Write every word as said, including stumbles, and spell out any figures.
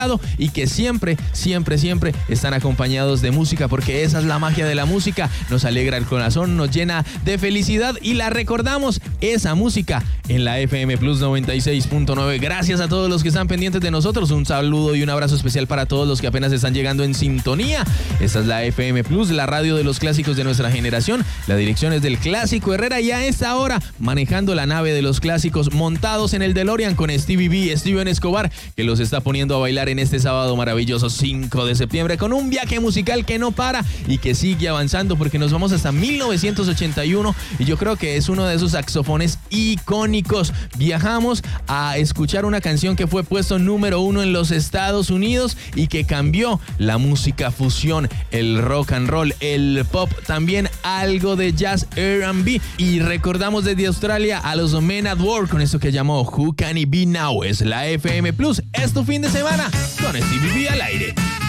y que siempre, siempre, siempre están acompañados de música, porque esa es la magia de la música. Nos alegra el corazón, nos llena de felicidad y la recordamos, esa música, en la F M Plus noventa y seis punto nueve. Gracias a todos los que están pendientes de nosotros. Un saludo y un abrazo especial para todos los que apenas están llegando en sintonía. Esta es la F M Plus, la radio de los clásicos de nuestra generación. La dirección es del Clásico Herrera y a esta hora manejando la nave de los clásicos, montados en el DeLorean con Stevie B, Steven Escobar, que los está poniendo a bailar en este sábado maravilloso cinco de septiembre, con un viaje musical que no para y que sigue avanzando, porque nos vamos hasta mil novecientos ochenta y uno y yo creo que es uno de esos saxofones icónicos. Viajamos a escuchar una canción que fue puesto número uno en los Estados Unidos y que cambió la música fusión, el rock and roll, el pop, también algo de jazz, R and B, y recordamos desde Australia a los Men at Work con esto que llamó Who Can It Be Now. Es la F M Plus, es tu fin de semana con Stevie B al aire.